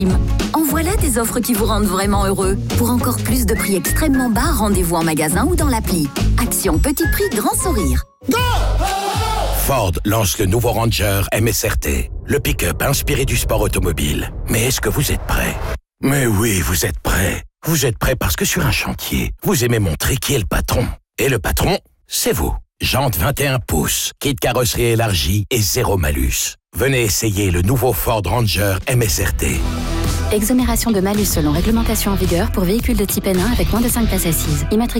En voilà des offres qui vous rendent vraiment heureux. Pour encore plus de prix extrêmement bas, rendez-vous en magasin ou dans l'appli. Action petit prix, grand sourire. Go! Ford lance le nouveau Ranger MSRT, le pick-up inspiré du sport automobile. Mais est-ce que vous êtes prêts? Mais oui, vous êtes prêts. Vous êtes prêts parce que sur un chantier, vous aimez montrer qui est le patron. Et le patron, c'est vous. Jantes 21 pouces, kit carrosserie élargie et zéro malus. Venez essayer le nouveau Ford Ranger MSRT. Exonération de malus selon réglementation en vigueur pour véhicules de type N1 avec moins de 5 places assises.